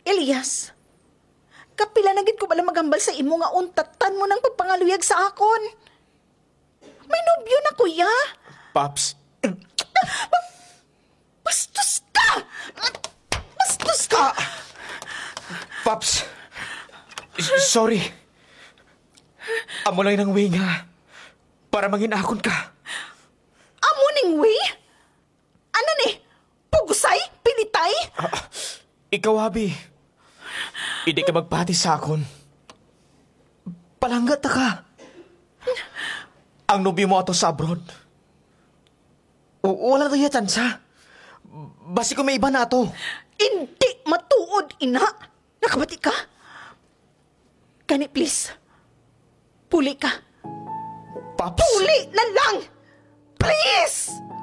Elias, kapila na gid ko bala magambal sa imo nga untatan mo ng pagpangaluyag sa akon. May nobyo na, kuya. Paps, Bastos ka! Bastos ka! Paps, sorry. Amo lang ng way nga para manginakon ka. Amo ning way? Ano ni? Pugusay? Pinitay? Ikaw, Abi. Hindi ka magpati sa akon. Palanggat na ka. Ang nobyo mo ato sa abroad. Wala tayo tansa. Basi ko may iba na ato. Hindi matuod, ina. Nakabati ka? Kani, please. Puli ka. Paps. Puli na lang! Please!